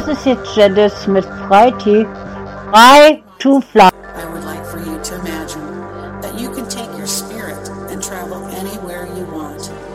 This is Janet Smith, Fly to Fly. I would like for you to imagine that you can take your spirit and travel anywhere you want.